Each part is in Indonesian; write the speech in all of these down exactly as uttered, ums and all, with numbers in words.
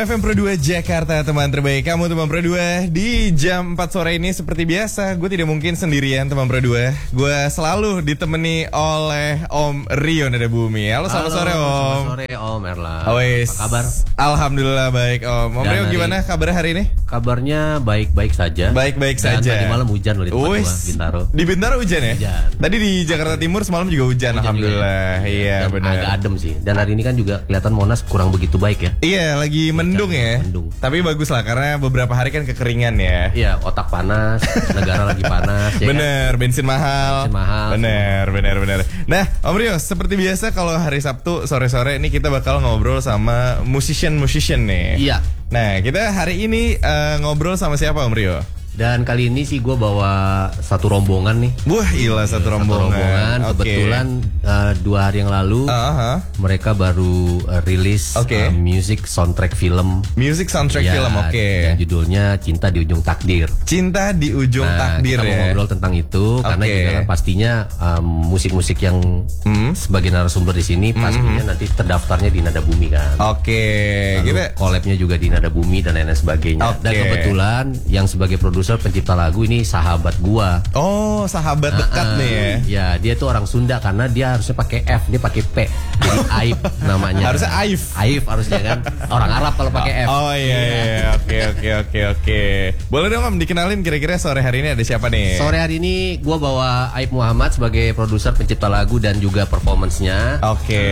F M Pro dua Jakarta, teman terbaik kamu teman Pro dua. Di jam empat sore ini seperti biasa, gue tidak mungkin sendirian teman Pro dua. Gue selalu ditemani oleh Om Rio Nada Bumi. Halo, selamat Halo, sore Om. Selamat sore Om Erlan. Awes. Apa kabar? Alhamdulillah baik Om. Om Rio gimana kabarnya hari ini? Kabarnya baik-baik saja. Baik-baik Dan saja. tadi malam hujan loh di tempat Uwis. gua, Bintaro. Di Bintaro hujan ya? Hujan. Tadi di Jakarta Timur semalam juga hujan, Hujan alhamdulillah. juga ya. Iya, Dan benar. agak adem sih. Dan hari ini kan juga kelihatan Monas kurang begitu baik ya. Iya, lagi mendung ya. Mendung. Tapi bagus lah karena beberapa hari kan kekeringan ya. Iya, otak panas, negara lagi panas. Ya Bener, bensin mahal. Bensin mahal. Bener, bener, bener. Nah, Om Rio, seperti biasa kalau hari Sabtu sore-sore ini kita bakal ngobrol sama musician-musician nih. Iya. Nah, kita hari ini uh, ngobrol sama siapa Om Rio? Dan kali ini sih gue bawa satu rombongan nih. Wah, gila satu Satu rombongan. rombongan. Oke. Kebetulan uh, dua hari yang lalu Uh-huh. mereka baru uh, rilis Oke. uh, music soundtrack film. Music soundtrack Ya, film, oke. yang judulnya Cinta di Ujung Takdir. Cinta di ujung Nah, takdir kita mau ya. ngobrol tentang itu karena Oke. juga kan pastinya um, musik-musik yang Hmm. sebagai narasumber di sini pastinya nanti terdaftarnya di Nada Bumi kan. Oke, Lalu kita collab-nya juga di Nada Bumi dan lain-lain sebagainya. Oke. Dan kebetulan yang sebagai produser pencipta lagu ini sahabat gua. Oh, sahabat dekat Ah, nih ya. Ya, dia tuh orang Sunda karena dia harusnya pakai F, dia pakai P. Jadi Aib namanya. Harusnya Aif. Aif harusnya kan. Orang Arab kalau pakai F. Oh iya, iya. Oke, oke, oke, oke. Boleh dong Om dikenalin kira-kira sore hari ini ada siapa nih? Sore hari ini gua bawa Aib Muhammad sebagai produser pencipta lagu dan juga performance-nya. Oke,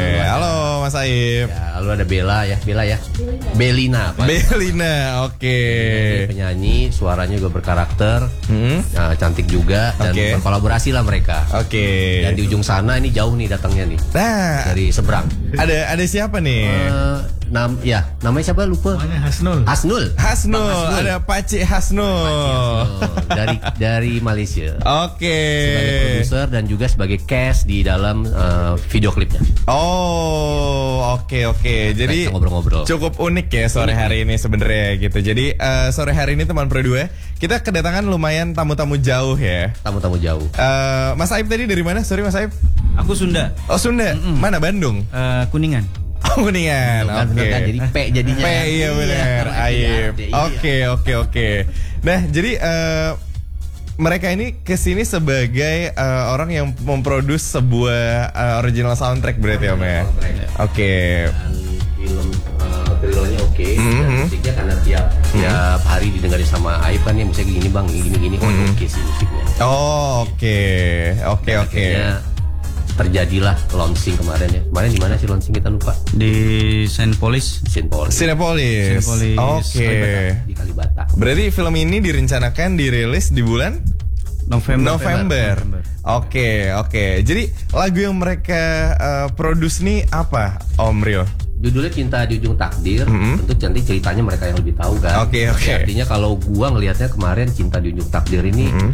halo Mas Aib. Ya, lalu ada Bella ya, Bella ya. Belina, Pak. Belina, oke. Dia penyanyi, suaranya juga berkarakter, Hmm? nah, cantik juga dan Oke. berkolaborasi lah mereka. Oke. Dan di ujung sana ini jauh nih datangnya nih Nah, dari seberang. ada ada siapa nih? Eh, nam, ya namanya siapa lupa? Hasnul. Hasnul. Hasnul, Bang Hasnul. ada Paci Hasnul. Oh, dari dari Malaysia. Oke. Sebagai produser dan juga sebagai cast di dalam eh, video klipnya. Oh, oke oke. Jadi Kita ngobrol-ngobrol. cukup unik ya sore hari ini sebenarnya gitu. Jadi eh, sore hari ini teman Pro dua kita kedatangan lumayan tamu-tamu jauh ya. Tamu-tamu jauh. Eh, Mas Aib tadi dari mana? Sorry Mas Aib. Aku Sunda. Oh Sunda. Mana Bandung? Eh, Kuningan. Oh Kuningan. Kan, Oke. bener kan? Jadi P jadinya. P iya benar. Aib. Iya. Oke oke oke. Nah jadi eh, mereka ini kesini sebagai eh, orang yang memproduksi sebuah eh, original soundtrack berarti ya Om ya. Oke. Dan film uh, trailernya oke, dan Mhm. musiknya karena tiap tiap hari didengarin sama Aib kan ya musiknya gini bang, gini gini, oh Mhm. oke sih musiknya. Oh oke oke Dan oke. akhirnya terjadilah launching kemarin ya. Kemarin di mana sih launching kita lupa? Di Saint Polis. Sinpol Cinepolis. Cinepolis, Oke. di Kalibata. Berarti film ini direncanakan dirilis di bulan November. November. Oke oke. Jadi lagu yang mereka uh, produce nih apa Om Rio? Judulnya Cinta di Ujung Takdir. Mhm. Tentu nanti ceritanya mereka yang lebih tahu kan. Oke, Tapi oke. Artinya kalau gua ngelihatnya kemarin Cinta di Ujung Takdir ini Mhm.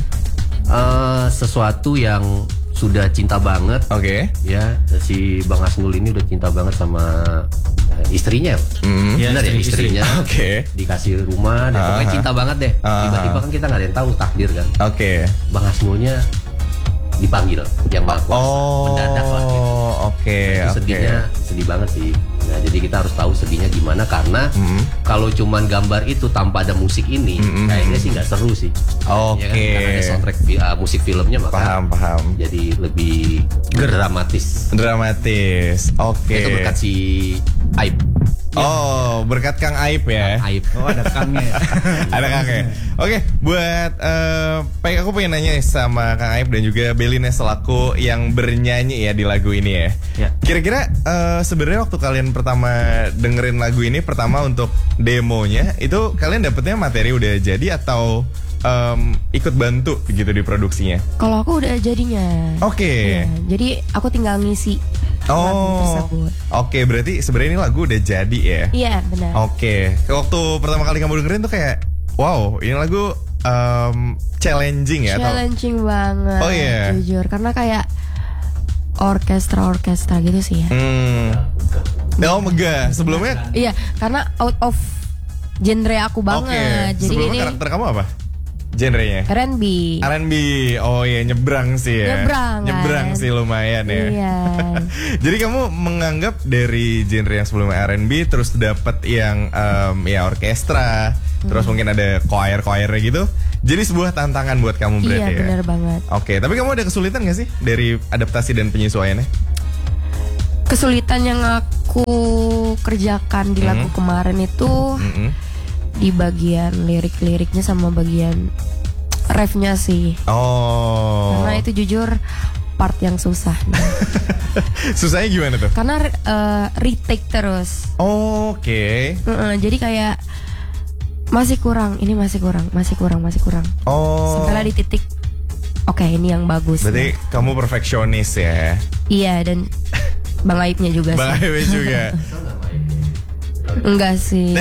eh, sesuatu yang sudah cinta banget. Oke. Ya, si Bang Hasnul ini udah cinta banget sama eh, istrinya. Mhm. Iya, Benar ya istri- istrinya. Oke. Dikasih rumah dan Ah, pokoknya ah. cinta banget deh. Ah, Tiba-tiba ah. kan kita nggak ada yang tahu takdir kan. Oke. Bang Hasnulnya dipanggil yang Maha Kuasa. Mendadak lah. gitu. Oh oke Itu oke. sedihnya sedih banget sih. Nah, jadi kita harus tahu sedihnya gimana karena Mhm. kalau cuman gambar itu tanpa ada musik ini, Mhm. kayaknya sih nggak seru sih. Oke. Ya kan? Karena ada soundtrack fi- uh, musik filmnya maka Paham paham. jadi lebih dramatis. Dramatis. Oke. Itu berkat si Aib. Oh berkat Kang Aib ya. Aib. Oh, ada kangnya. Ada kakek. Oke, buat eh pengen aku pengen nanya nih sama Kang Aib dan juga Belina selaku yang bernyanyi ya di lagu ini ya. Ya. Kira-kira eh, sebenarnya waktu kalian pertama dengerin lagu ini pertama untuk demonya itu kalian dapetnya materi udah jadi atau em, ikut bantu gitu di produksinya? Kalau aku udah jadinya. Oke. Ya, jadi aku tinggal ngisi lagu Oh. tersebut. Oke, berarti sebenarnya ini lagu udah jadi ya. Iya benar. Oke, waktu pertama kali kamu dengerin tuh kayak, wow, ini lagu em, challenging ya? atau- Challenging banget. Oh, iya. Jujur karena kayak orkestra-orkestra gitu sih ya. Hmm. Oh megah. Sebelumnya, Iya, karena out of genre aku oke. banget. Jadi Sebelumnya ini karakter kamu apa? genrenya? R and B. R and B. Oh iya, nyebrang sih ya. Nyebrang, Nyebrang kan? sih lumayan ya. Iya. Jadi kamu menganggap dari genre yang sebelumnya R and B terus dapat yang um, ya orkestra, hmm. terus mungkin ada choir-choirnya gitu. Jadi sebuah tantangan buat kamu berarti Iya, ya. benar banget. Oke, tapi kamu ada kesulitan gak sih dari adaptasi dan penyesuaiannya? Kesulitan yang aku kerjakan di lagu Mhm. kemarin itu Mm-mm. di bagian lirik-liriknya sama bagian refnya sih. Oh. Karena itu jujur part yang susah. Susahnya gimana tuh? Karena eh, retake terus. Oke. Heeh, jadi kayak masih kurang, ini masih kurang, masih kurang, masih kurang. Oh. Sampailah di titik oke, ini yang bagus. Berarti kamu perfeksionis ya? Iya, dan Bang Aibnya juga Bang sih. Aib juga. Enggak sih.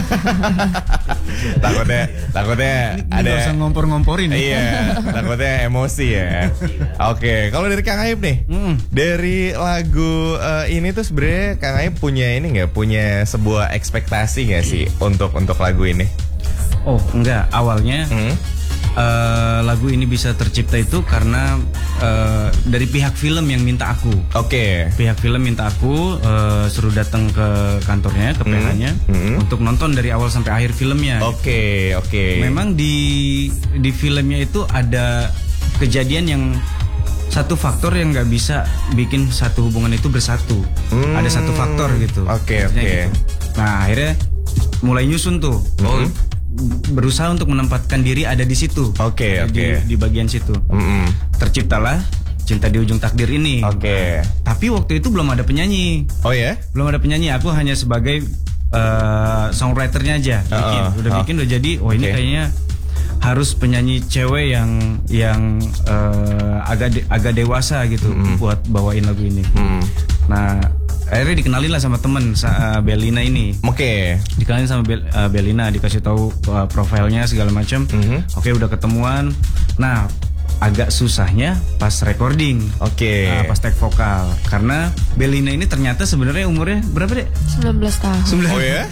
takutnya, takutnya Ini ada. nggak usah ngompor-ngomporin. Iya, takutnya emosi ya. Oke, kalau dari Kang Aib nih, Mm. dari lagu eh, ini tuh sebenarnya Kang Aib punya ini nggak, punya sebuah ekspektasi nggak sih untuk untuk lagu ini? Oh enggak, awalnya Hmm? eh, lagu ini bisa tercipta itu karena eh, dari pihak film yang minta aku. Oke. Pihak film minta aku eh, suruh datang ke kantornya, ke P H-nya Hmm. untuk nonton dari awal sampai akhir filmnya. Oke, oke. Memang di di filmnya itu ada kejadian yang satu faktor yang nggak bisa bikin satu hubungan itu bersatu. Hmm. Ada satu faktor gitu. Oke, Maksudnya oke. gitu. Nah akhirnya mulai nyusun tuh. Oh, Mhm. berusaha untuk menempatkan diri ada di situ. Oke, Ada di- oke. Di bagian situ. Mm-mm. Terciptalah Cinta di Ujung Takdir ini. Oke. Tapi waktu itu belum ada penyanyi. Oh ya? Belum ada penyanyi, aku hanya sebagai uh, songwriternya aja. Bikin, Uh-uh. udah Oh. bikin udah jadi. Oh ini Oke. kayaknya harus penyanyi cewek yang yang uh, agak de- agak dewasa gitu buat bawain lagu ini. Mm. Nah akhirnya dikenalin lah sama temen sa- uh, Belina ini. Oke. Dikenalin sama Bel- uh, Belina, dikasih tahu uh, profilnya segala macam. Mhm. Oke udah ketemuan. Nah agak susahnya pas recording. Oke. Nah, pas take vokal karena Belina ini ternyata sebenarnya umurnya berapa deh? sembilan belas tahun. Oh ya?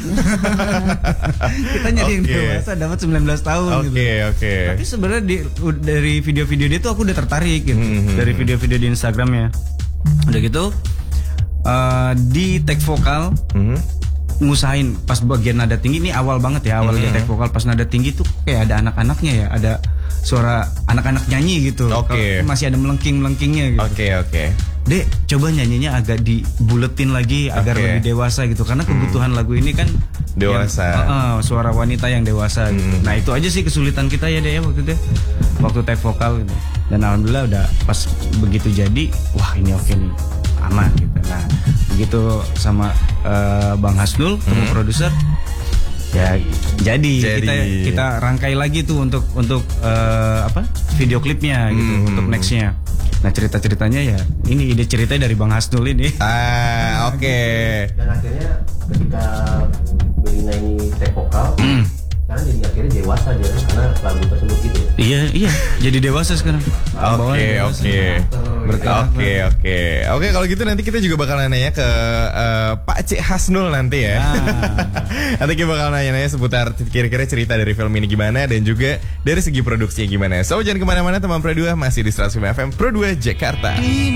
Kita nyari yang Oke. dewasa dapat sembilan belas tahun Oke, gitu. oke. Tapi sebenarnya di, u- dari video-video dia tuh aku udah tertarik gitu. Mhm. Dari video-video di Instagramnya. Udah gitu uh, di take vokal Mhm. ngusahain pas bagian nada tinggi ini awal banget ya, awal dia take vokal pas nada tinggi tuh kayak ada anak-anaknya ya, ada suara anak-anak nyanyi gitu. Oke. Kalau masih ada melengking-melengkingnya gitu. Oke, oke. Dek, coba nyanyinya agak dibuletin lagi agar Oke. lebih dewasa gitu. Karena kebutuhan lagu ini kan Dewasa. yang- uh, uh, suara wanita yang dewasa gitu. Nah itu aja sih kesulitan kita ya deh ya waktu itu, waktu take vokal gitu. Dan alhamdulillah udah pas begitu jadi, wah ini oke nih, aman gitu. Nah begitu sama uh, Bang Hasnul, temu produser, ya jadi, Jadi. kita kita rangkai lagi tuh untuk untuk uh, apa video klipnya gitu Hmm. untuk nextnya. Nah cerita ceritanya ya ini ide ceritanya dari Bang Hasnul ini. Ah, oke. Dan akhirnya ketika Belina ini take vokal, karena jadi akhirnya dewasa dia karena lagu tersebut gitu. Iya iya jadi dewasa sekarang. Bawaan Oke, dewasa. oke. Berkarakter. Oke, oke. Oke, kalau gitu nanti kita juga bakal nanya ke eh, Pak Cik Hasnul nanti ya. Nanti kita bakal nanya-nanya seputar kira-kira cerita dari film ini gimana dan juga dari segi produksinya gimana. So, jangan kemana-mana teman Pro dua, masih di seratus lima F M Pro dua Jakarta.